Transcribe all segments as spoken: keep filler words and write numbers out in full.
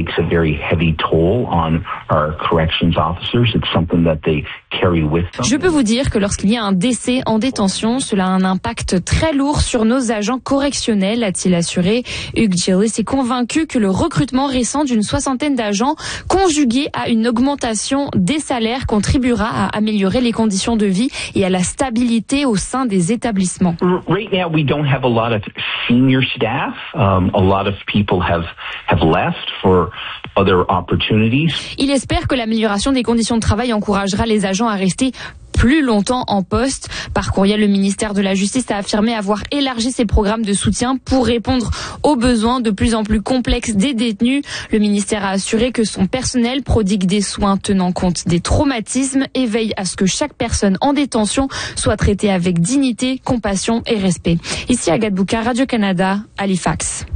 takes a very heavy toll on our corrections officers. It's something that they carry with them. Je peux vous dire que lorsqu'il y a un décès en détention, cela a un impact très lourd sur nos agents correctionnels, a-t-il assuré. Hugh Gillis est convaincu que le recrutement récent d'une soixantaine d'agents, conjugué à une augmentation des salaires, contribuera à améliorer les conditions de vie et à la stabilité au sein des établissements. Right now, we don't have a lot of senior staff. Um, a lot of people have have left for other opportunities. Il espère que l'amélioration des conditions de travail encouragera les agents à rester plus longtemps en poste. Par courriel, le ministère de la Justice a affirmé avoir élargi ses programmes de soutien pour répondre aux besoins de plus en plus complexes des détenus. Le ministère a assuré que son personnel prodigue des soins tenant compte des traumatismes et veille à ce que chaque personne en détention soit traitée avec dignité, compassion et respect. Ici Agathe Bouka, Radio-Canada, Halifax.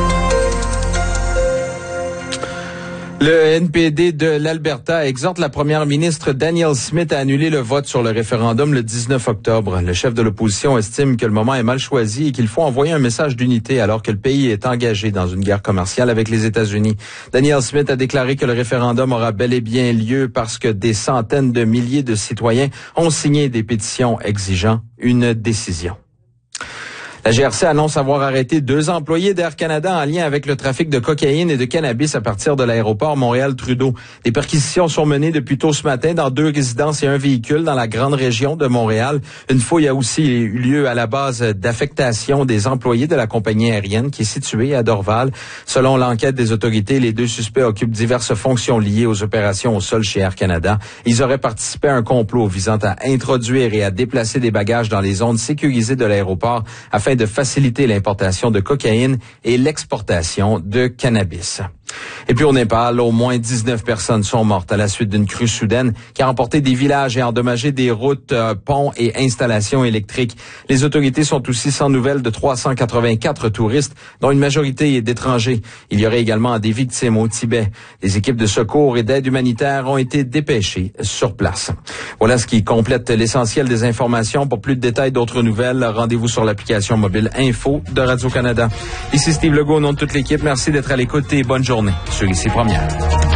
Le N P D de l'Alberta exhorte la première ministre Danielle Smith à annuler le vote sur le référendum le dix-neuf octobre. Le chef de l'opposition estime que le moment est mal choisi et qu'il faut envoyer un message d'unité alors que le pays est engagé dans une guerre commerciale avec les États-Unis. Danielle Smith a déclaré que le référendum aura bel et bien lieu parce que des centaines de milliers de citoyens ont signé des pétitions exigeant une décision. La G R C annonce avoir arrêté deux employés d'Air Canada en lien avec le trafic de cocaïne et de cannabis à partir de l'aéroport Montréal-Trudeau. Des perquisitions sont menées depuis tôt ce matin dans deux résidences et un véhicule dans la grande région de Montréal. Une fouille a aussi eu lieu à la base d'affectation des employés de la compagnie aérienne qui est située à Dorval. Selon l'enquête des autorités, les deux suspects occupent diverses fonctions liées aux opérations au sol chez Air Canada. Ils auraient participé à un complot visant à introduire et à déplacer des bagages dans les zones sécurisées de l'aéroport afin de faciliter l'importation de cocaïne et l'exportation de cannabis. Et puis au Népal, au moins dix-neuf personnes sont mortes à la suite d'une crue soudaine qui a emporté des villages et endommagé des routes, euh, ponts et installations électriques. Les autorités sont aussi sans nouvelles de trois cent quatre-vingt-quatre touristes, dont une majorité est d'étrangers. Il y aurait également des victimes au Tibet. Des équipes de secours et d'aide humanitaire ont été dépêchées sur place. Voilà ce qui complète l'essentiel des informations. Pour plus de détails, d'autres nouvelles, rendez-vous sur l'application mobile Info de Radio-Canada. Ici Steve Legault, au nom de toute l'équipe. Merci d'être à l'écoute et bonne journée sur Ici Première.